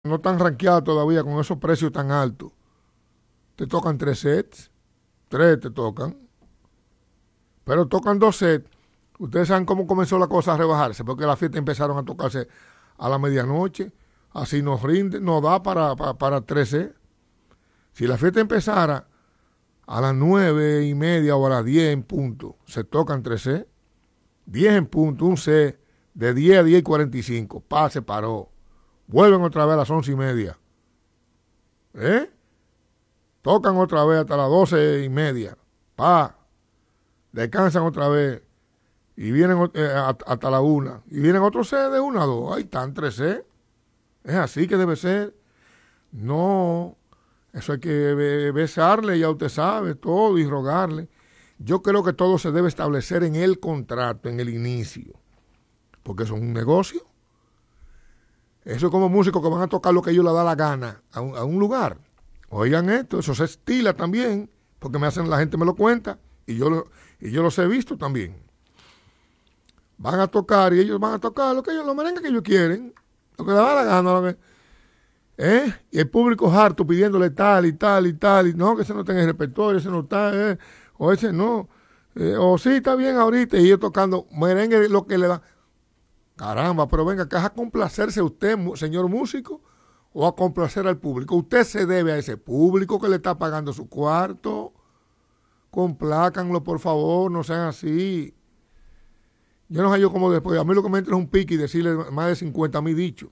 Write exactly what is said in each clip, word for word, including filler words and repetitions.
no están rankeados todavía con esos precios tan altos. Te tocan tres sets, tres te tocan, pero tocan dos sets. Ustedes saben cómo comenzó la cosa a rebajarse, porque las fiestas empezaron a tocarse a la medianoche, así nos rinde, nos da para, para, para tres sets. Si la fiesta empezara a las nueve y media o a las diez en punto, se tocan tres sets, diez en punto, un set de diez a diez y cuarenta y cinco, pa, se paró. Vuelven otra vez a las once y media. ¿Eh? Tocan otra vez hasta las doce y media. Pa. Descansan otra vez. Y vienen eh, hasta la una. Y vienen otros C de una a dos. Ahí están tres C. Es así que debe ser. No. Eso hay que besarle, ya usted sabe, todo y rogarle. Yo creo que todo se debe establecer en el contrato, en el inicio. Porque eso es un negocio. Eso es como músicos que van a tocar lo que ellos les da la gana a un, a un lugar. Oigan esto, eso se estila también, porque me hacen, la gente me lo cuenta, y yo, lo, y yo los he visto también. Van a tocar, y ellos van a tocar lo que ellos, los merengues que ellos quieren, lo que les da la gana, lo que, ¿eh? Y el público harto pidiéndole tal y tal y tal, y no, que ese no tenga el repertorio, ese no está, eh, o ese no, eh, o sí, está bien ahorita, y ellos tocando merengue lo que le da. Caramba, pero venga, ¿que es a complacerse usted, señor músico, o a complacer al público? Usted se debe a ese público que le está pagando su cuarto. Complácanlo, por favor, no sean así. Yo no sé yo cómo después, a mí lo que me entra es un pique y decirle más de cincuenta mil dichos.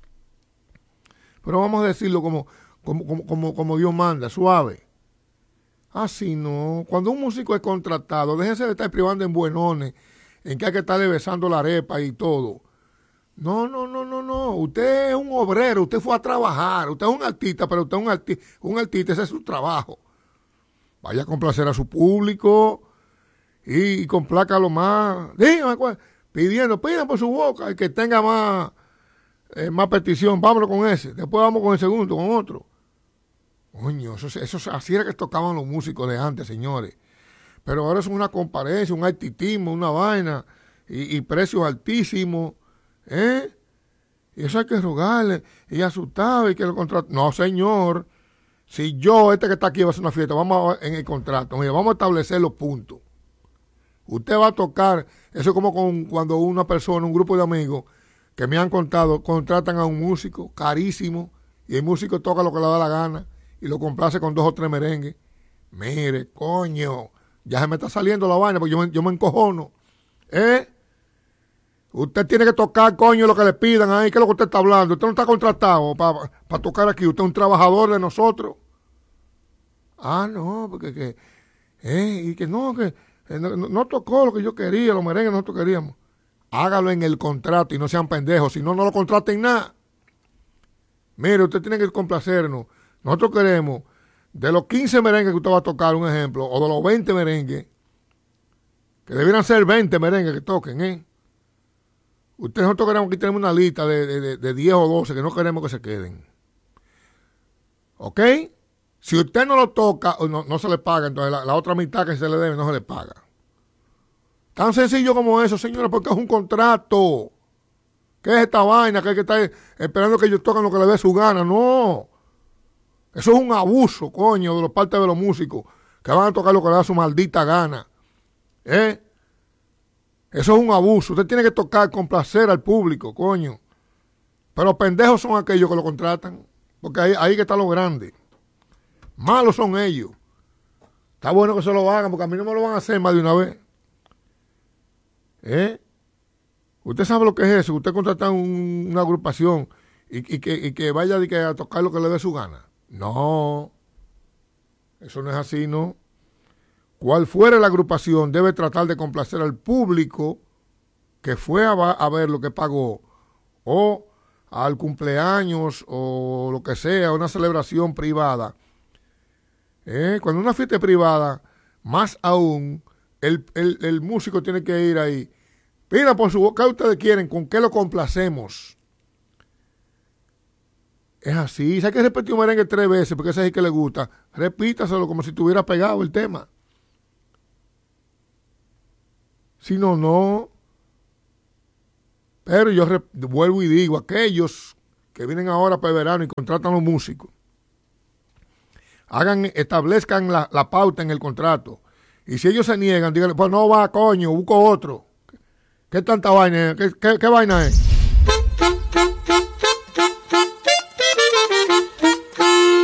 Pero vamos a decirlo como, como, como, como, como Dios manda, suave. Así no. Cuando un músico es contratado, déjense de estar privando en buenones, en que hay que estarle besando la arepa y todo. No, no, no, no, no. Usted es un obrero, usted fue a trabajar. Usted es un artista, pero usted es un, arti un artista, ese es su trabajo. Vaya a complacer a su público y, y complácalo lo más. Dígame, pidiendo, pidan por su boca, el que tenga más, eh, más petición, vámonos con ese. Después vamos con el segundo, con otro. Coño, eso, eso así era que tocaban los músicos de antes, señores. Pero ahora es una comparecencia, un artistismo, una vaina y, y precios altísimos. ¿Eh? Y eso hay que rogarle y asustar y que lo contrato. No, señor. Si yo, este que está aquí, va a hacer una fiesta, vamos a, en el contrato, mire, vamos a establecer los puntos. Usted va a tocar, eso es como con, cuando una persona, un grupo de amigos que me han contado, contratan a un músico carísimo y el músico toca lo que le da la gana y lo complace con dos o tres merengues. Mire, coño, ya se me está saliendo la vaina porque yo me, yo me encojono. ¿Eh? Usted tiene que tocar, coño, lo que le pidan ahí. ¿Qué es lo que usted está hablando? Usted no está contratado para pa tocar aquí. Usted es un trabajador de nosotros. Ah, no, porque que... Eh, y que no, que eh, no, no tocó lo que yo quería, los merengues nosotros queríamos. Hágalo en el contrato y no sean pendejos. Si no, no lo contraten nada. Mire, usted tiene que complacernos. Nosotros queremos, de los quince merengues que usted va a tocar, un ejemplo, o de los veinte merengues, que debieran ser veinte merengues que toquen, ¿eh? Ustedes nosotros queremos que tenemos una lista de, de, de diez o doce que no queremos que se queden. ¿Ok? Si usted no lo toca, no, no se le paga, entonces la, la otra mitad que se le debe no se le paga. Tan sencillo como eso, señores, porque es un contrato. ¿Qué es esta vaina? Que hay que estar esperando que ellos toquen lo que les dé su gana. No. Eso es un abuso, coño, de los partes de los músicos, que van a tocar lo que les da su maldita gana. ¿Eh? Eso es un abuso. Usted tiene que tocar, complacer al público, coño. Pero pendejos son aquellos que lo contratan. Porque ahí, ahí que está lo grande. Malos son ellos. Está bueno que se lo hagan, porque a mí no me lo van a hacer más de una vez. ¿Eh? Usted sabe lo que es eso. Usted contrata un, una agrupación y, y, que, y que vaya y que a tocar lo que le dé su gana. No. Eso no es así, ¿no? Cual fuera la agrupación, debe tratar de complacer al público que fue a, a ver lo que pagó, o al cumpleaños, o lo que sea, una celebración privada. ¿Eh? Cuando una fiesta es privada, más aún, el, el, el músico tiene que ir ahí. Pida por su boca, ¿qué ustedes quieren? ¿Con qué lo complacemos? Es así. Si hay que repetir un merengue tres veces, porque ese es el que le gusta, repítaselo como si estuviera pegado el tema. Si no, no. Pero yo vuelvo y digo, aquellos que vienen ahora para el verano y contratan a los músicos, hagan, establezcan la, la pauta en el contrato. Y si ellos se niegan, díganle, pues no va, coño, busco otro. ¿Qué tanta vaina es? ¿Qué, qué, qué vaina es?